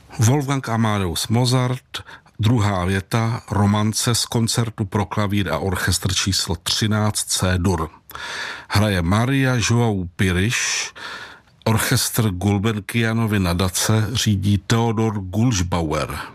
Wolfgang Amadeus Mozart, druhá věta, romance z koncertu pro klavír a orchestr číslo 13 C-dur. Hraje Maria João Pires, orchestr Gulbenkianovy nadace řídí Theodor Gulžbauer.